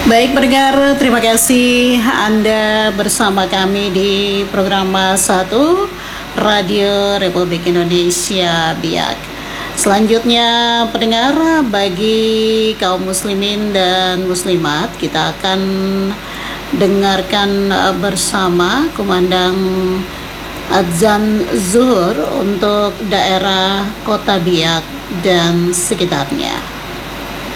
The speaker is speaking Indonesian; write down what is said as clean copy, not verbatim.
Baik pendengar, terima kasih Anda bersama kami di program 1 Radio Republik Indonesia Biak. Selanjutnya pendengar, bagi kaum muslimin dan muslimat, kita akan dengarkan bersama kumandang azan zuhur untuk daerah Kota Biak dan sekitarnya.